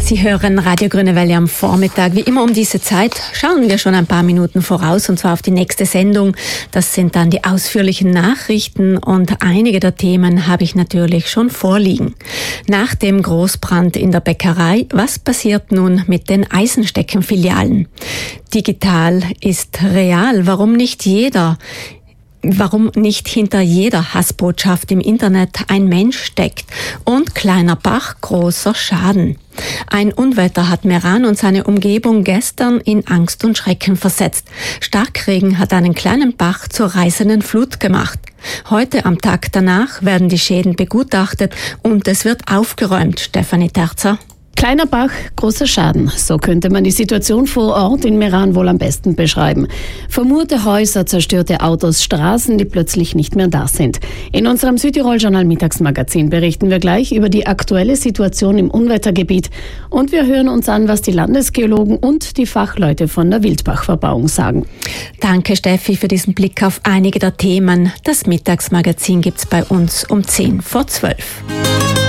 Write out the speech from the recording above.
Sie hören Radio Grüne Welle am Vormittag. Wie immer um diese Zeit schauen wir schon ein paar Minuten voraus, und zwar auf die nächste Sendung. Das sind dann die ausführlichen Nachrichten, und einige der Themen habe ich natürlich schon vorliegen. Nach dem Großbrand in der Bäckerei, was passiert nun mit den Eisenstecken-Filialen? Digital ist real. Warum nicht hinter jeder Hassbotschaft im Internet ein Mensch steckt? Und kleiner Bach, großer Schaden. Ein Unwetter hat Meran und seine Umgebung gestern in Angst und Schrecken versetzt. Starkregen hat einen kleinen Bach zur reißenden Flut gemacht. Heute am Tag danach werden die Schäden begutachtet und es wird aufgeräumt. Stefanie Terzer. Kleiner Bach, großer Schaden. So könnte man die Situation vor Ort in Meran wohl am besten beschreiben. Vermurte Häuser, zerstörte Autos, Straßen, die plötzlich nicht mehr da sind. In unserem Südtirol-Journal Mittagsmagazin berichten wir gleich über die aktuelle Situation im Unwettergebiet. Und wir hören uns an, was die Landesgeologen und die Fachleute von der Wildbach-Verbauung sagen. Danke, Steffi, für diesen Blick auf einige der Themen. Das Mittagsmagazin gibt's bei uns um 10 vor 12.